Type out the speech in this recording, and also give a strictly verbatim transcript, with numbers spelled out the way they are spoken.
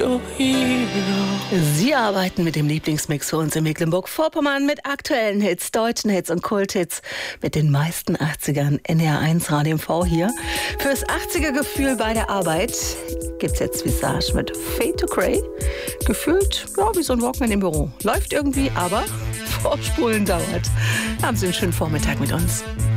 Sie arbeiten mit dem Lieblingsmix für uns in Mecklenburg-Vorpommern mit aktuellen Hits, deutschen Hits und Kulthits mit den meisten achtzigern. N D R eins Radio M V hier. Fürs achtziger-Gefühl bei der Arbeit gibt's jetzt Visage mit Fade to Grey. Gefühlt, ja, wie so ein Walkman im Büro. Läuft irgendwie, aber Vorspulen dauert. Haben Sie einen schönen Vormittag mit uns.